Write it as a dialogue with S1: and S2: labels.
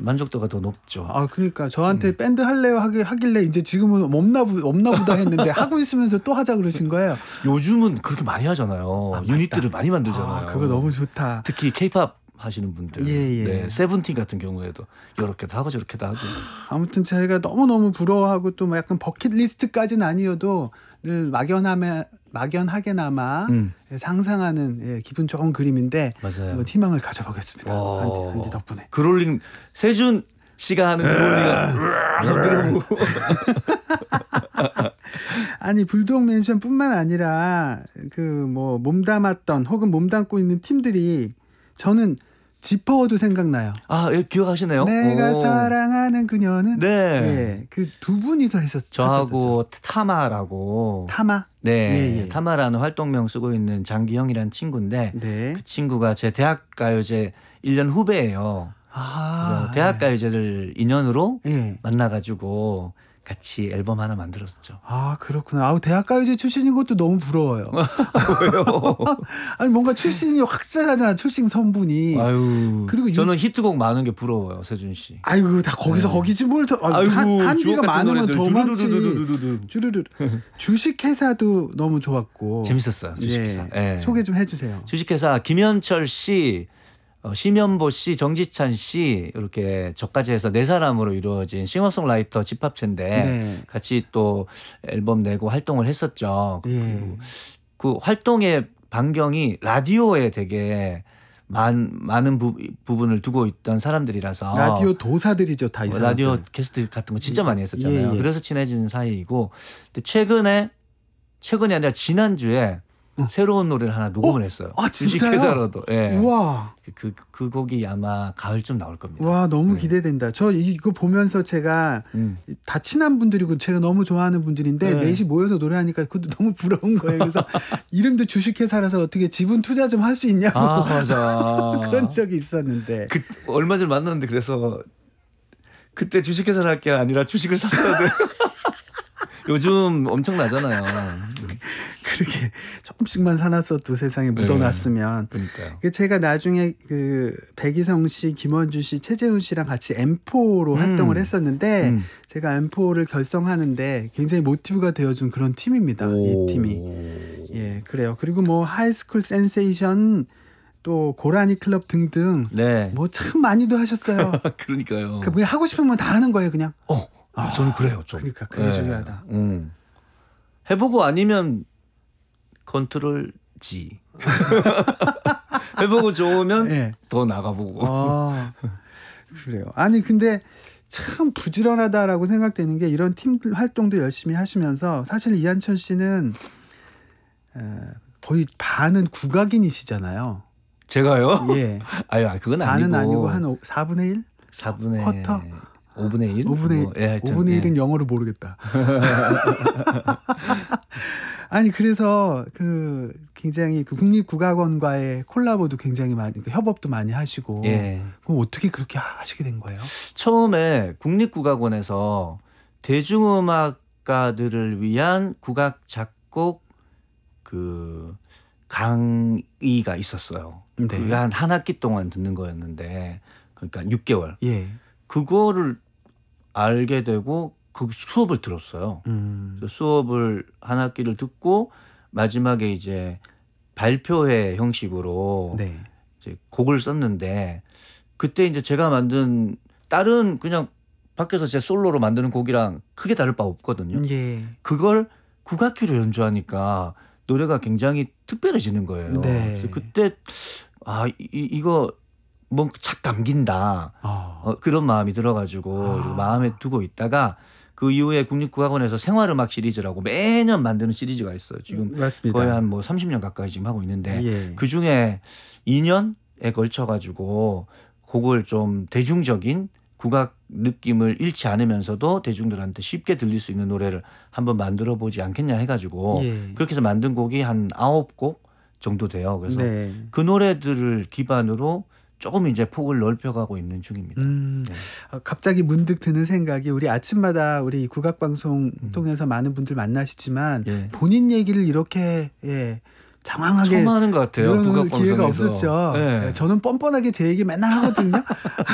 S1: 만족도가 더 높죠.
S2: 아 그러니까 저한테 밴드 할래요 하길래 이제 지금은 없나 보다 했는데 하고 있으면서 또 하자 그러신 거예요.
S1: 요즘은 그렇게 많이 하잖아요. 유닛들을 많이 만들잖아요.
S2: 그거 너무 좋다.
S1: 특히 K-팝 하시는 분들,
S2: 예.
S1: 네, 세븐틴 같은 경우에도 이렇게도 하고 저렇게도 하고.
S2: 아무튼 제가 너무 부러워하고 또 뭐 약간 버킷리스트까지는 아니어도 늘 막연하게나마 상상하는 예, 기분 좋은 그림인데
S1: 맞아요.
S2: 희망을 가져보겠습니다. 한디 덕분에.
S1: 그롤링 세준 씨가 하는 그롤링을
S2: 아니 불독 맨션뿐만 아니라 그 뭐 몸담았던 혹은 몸담고 있는 팀들이 저는 지퍼워도 생각나요.
S1: 아, 예, 기억하시네요.
S2: 내가 사랑하는 그녀는
S1: 네.
S2: 예, 그 두 분이서 했었죠.
S1: 저하고 타마라고.
S2: 타마?
S1: 네.
S2: 예.
S1: 타마라는 활동명 쓰고 있는 장기영이라는 친구인데
S2: 네.
S1: 그 친구가 제 대학가요제 1년 후배예요. 그래서 대학가요제를 인연으로
S2: 예.
S1: 만나가지고 같이 앨범 하나 만들었죠.
S2: 아 그렇구나. 아우 대학가요제 출신인 것도 너무 부러워요.
S1: 왜요?
S2: 아니 뭔가 출신이 확실하잖아. 출신 성분이.
S1: 아유.
S2: 그리고
S1: 저는 히트곡 많은 게 부러워요, 세준 씨.
S2: 아이고 다 거기서
S1: 네.
S2: 거기지 뭘 더. 한디가 많으면 더 많지. 주르르. 주식회사도 너무 좋았고.
S1: 재밌었어요. 주식회사.
S2: 예.
S1: 예.
S2: 소개 좀 해주세요.
S1: 주식회사 김현철 씨, 심연보 씨, 정지찬 씨 이렇게 저까지 해서 4사람으로 이루어진 싱어송라이터 집합체인데
S2: 네.
S1: 같이 또 앨범 내고 활동을 했었죠.
S2: 예.
S1: 그 활동의 반경이 라디오에 되게 많은 부분을 두고 있던 사람들이라서
S2: 라디오 도사들이죠, 다 이 사람들.
S1: 라디오 게스트 같은 거 진짜 많이 했었잖아요.
S2: 예.
S1: 그래서 친해진 사이이고 근데 최근이 아니라 지난주에 새로운 노래를 하나 녹음을 했어요.
S2: 아 진짜요?
S1: 주식회사로도. 예.
S2: 우와.
S1: 그 곡이 아마 가을쯤 나올 겁니다.
S2: 와 너무 기대된다. 저 이거 보면서 제가 다 친한 분들이고 제가 너무 좋아하는 분들인데 넷이 모여서 노래하니까 그것도 너무 부러운 거예요. 그래서 이름도 주식회사라서 어떻게 지분 투자 좀 할 수 있냐고
S1: 맞아.
S2: 그런 적이 있었는데
S1: 얼마 전에 만났는데 그래서 그때 주식회사를 할 게 아니라 주식을 샀어야 돼. 요즘 엄청나잖아요.
S2: 그렇게 조금씩만 사놨어도 세상에 묻어놨으면.
S1: 그러니까요.
S2: 제가 나중에 그 백이성 씨, 김원주 씨, 최재훈 씨랑 같이 M4로 활동을 했었는데 제가 M4를 결성하는데 굉장히 모티브가 되어준 그런 팀입니다. 이 팀이. 예, 그래요. 그리고 뭐 하이스쿨 센세이션 또 고라니 클럽 등등 뭐 참 많이도 하셨어요.
S1: 그러니까요.
S2: 그냥 하고 싶으면 다 하는 거예요, 그냥.
S1: 저는 그래요. 좀.
S2: 그러니까 그게 중요하다.
S1: 해보고 아니면 컨트롤 G. 해보고 좋으면 더 나가보고.
S2: 그래요. 아니 근데 참 부지런하다라고 생각되는 게 이런 팀들 활동도 열심히 하시면서 사실 이한철 씨는 거의 반은 국악인이시잖아요.
S1: 제가요?
S2: 예.
S1: 그건
S2: 반은
S1: 아니고.
S2: 한 4분의 1?
S1: 4분의
S2: 쿼터?
S1: 5분의 1?
S2: 5분의 1은 영어로 모르겠다. 아니 그래서 그 굉장히 그 국립국악원과의 콜라보도 굉장히 많이 협업도 많이 하시고 그럼 어떻게 그렇게 하시게 된 거예요?
S1: 처음에 국립국악원에서 대중음악가들을 위한 국악 작곡 그 강의가 있었어요. 그게 한 학기 동안 듣는 거였는데 그러니까 6개월. 그거를 알게 되고 그 수업을 들었어요. 그래서 수업을 한 학기를 듣고 마지막에 이제 발표회 형식으로 이제 곡을 썼는데 그때 이제 제가 만든 다른 그냥 밖에서 제 솔로로 만드는 곡이랑 크게 다를 바 없거든요. 그걸 국악기로 연주하니까 노래가 굉장히 특별해지는 거예요. 그래서 그때 이거 뭐 착 감긴다. 그런 마음이 들어가지고 마음에 두고 있다가 그 이후에 국립국악원에서 생활음악 시리즈라고 매년 만드는 시리즈가 있어요. 지금
S2: 맞습니다.
S1: 거의 한 뭐 30년 가까이 지금 하고 있는데 그 중에 2년에 걸쳐가지고 곡을 좀 대중적인 국악 느낌을 잃지 않으면서도 대중들한테 쉽게 들릴 수 있는 노래를 한번 만들어 보지 않겠냐 해가지고 그렇게 해서 만든 곡이 한 9곡 정도 돼요. 그래서 그 노래들을 기반으로 조금 이제 폭을 넓혀가고 있는 중입니다.
S2: 갑자기 문득 드는 생각이 우리 아침마다 우리 국악방송 통해서 많은 분들 만나시지만 본인 얘기를 이렇게 장황하게
S1: 처음 하는 것 같아요.
S2: 들어볼 기회가 없었죠. 저는 뻔뻔하게 제 얘기 맨날 하거든요.